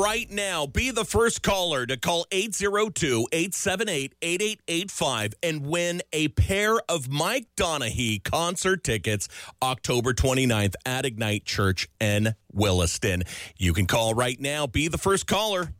right now. Be the first caller to call 802-878-8885 and win a pair of Mike Donaghy concert tickets October 29th at Ignite Church in Williston. You can call right now. Be the first caller.